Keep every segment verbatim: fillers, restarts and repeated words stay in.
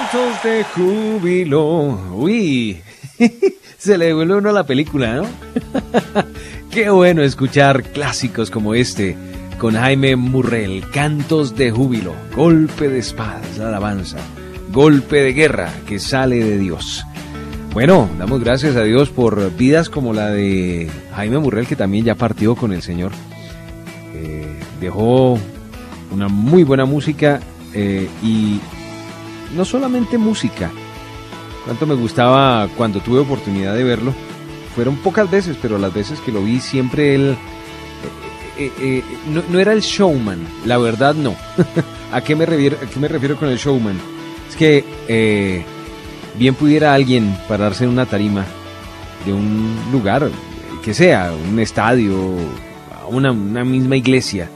Cantos de júbilo. Uy, se le devuelve uno a la película, ¿no? Qué bueno escuchar clásicos como este con Jaime Murrell. Cantos de júbilo, golpe de espadas, alabanza, golpe de guerra que sale de Dios. Bueno, damos gracias a Dios por vidas como la de Jaime Murrell, que también ya partió con el Señor. Eh, dejó una muy buena música eh, y no solamente música. Cuánto me gustaba cuando tuve oportunidad de verlo. Fueron pocas veces, pero las veces que lo vi siempre él eh, eh, eh, no, no era el showman, la verdad no. ¿A qué me refiero, a qué me refiero con el showman? Es que eh, bien pudiera alguien pararse en una tarima de un lugar, que sea, un estadio, una, una misma iglesia,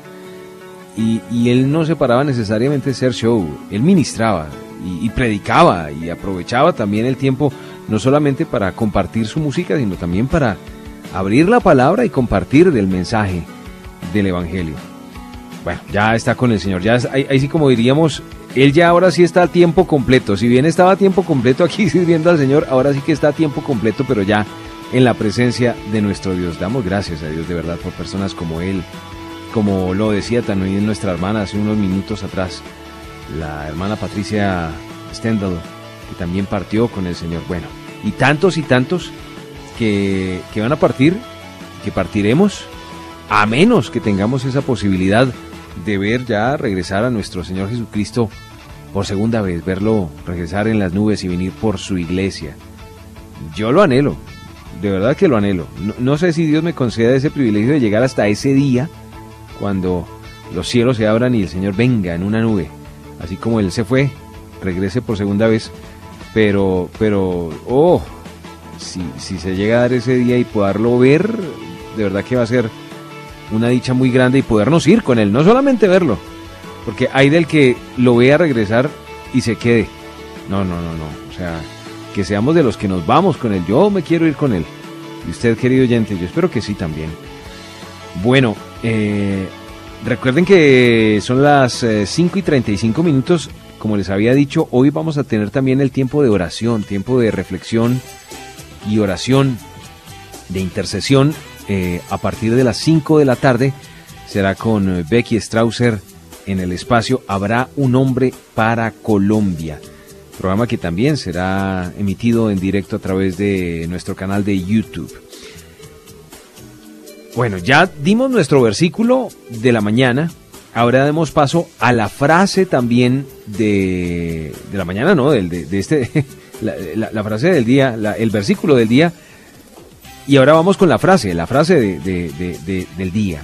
y, y él no se paraba necesariamente a hacer show, él ministraba y, y predicaba y aprovechaba también el tiempo no solamente para compartir su música, sino también para abrir la palabra y compartir del mensaje del evangelio. Bueno, ya está con el Señor, ya es, ahí, ahí sí, como diríamos, él ya ahora sí está a tiempo completo. Si bien estaba a tiempo completo aquí sirviendo al Señor, ahora sí que está a tiempo completo, pero ya en la presencia de nuestro Dios. Damos gracias a Dios de verdad por personas como él, como lo decía también nuestra hermana hace unos minutos atrás, la hermana Patricia Stendhal, que también partió con el Señor. Bueno, y tantos y tantos que, que van a partir, que partiremos, a menos que tengamos esa posibilidad de ver ya regresar a nuestro Señor Jesucristo por segunda vez, verlo regresar en las nubes y venir por su iglesia. Yo lo anhelo, de verdad que lo anhelo. No, no sé si Dios me conceda ese privilegio de llegar hasta ese día, cuando los cielos se abran y el Señor venga en una nube, así como Él se fue, regrese por segunda vez, pero, pero, oh, si, si se llega a dar ese día y poderlo ver, de verdad que va a ser una dicha muy grande, y podernos ir con Él, no solamente verlo, porque hay del que lo vea regresar y se quede. No, no, no, no, o sea, que seamos de los que nos vamos con Él. Yo me quiero ir con Él, y usted, querido oyente, yo espero que sí también. Bueno, eh, recuerden que son las eh, cinco y treinta y cinco minutos, como les había dicho, hoy vamos a tener también el tiempo de oración, tiempo de reflexión y oración, de intercesión. Eh, a partir de las cinco de la tarde será con Becky Strausser en el espacio Habrá un hombre para Colombia, programa que también será emitido en directo a través de nuestro canal de YouTube. Bueno, ya dimos nuestro versículo de la mañana, ahora demos paso a la frase también de, de la mañana, no, de, de este, la, la, la frase del día, la, el versículo del día. Y ahora vamos con la frase, la frase de, de, de, de, del día.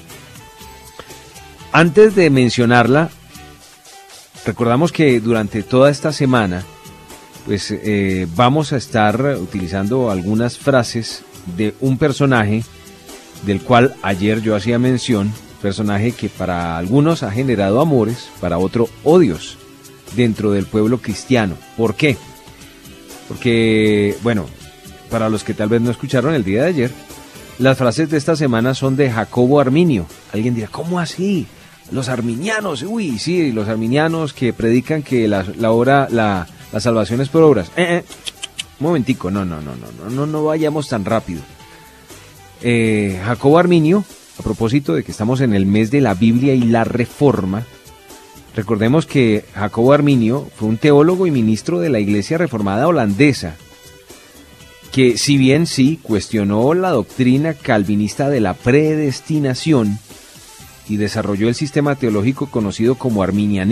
Antes de mencionarla, recordamos que durante toda esta semana, pues eh, vamos a estar utilizando algunas frases de un personaje del cual ayer yo hacía mención, personaje que para algunos ha generado amores, para otros odios dentro del pueblo cristiano. ¿Por qué? Porque, bueno, para los que tal vez no escucharon el día de ayer, las frases de esta semana son de Jacobo Arminio. Alguien dirá, ¿cómo así? Los arminianos, uy, sí, los arminianos que predican que la, la obra, la, la salvación es por obras. Eh, eh, un momentico, no, no, no, no, no, no vayamos tan rápido. Eh, Jacobo Arminio, a propósito de que estamos en el mes de la Biblia y la Reforma, recordemos que Jacobo Arminio fue un teólogo y ministro de la Iglesia Reformada holandesa, que si bien sí cuestionó la doctrina calvinista de la predestinación y desarrolló el sistema teológico conocido como arminianismo,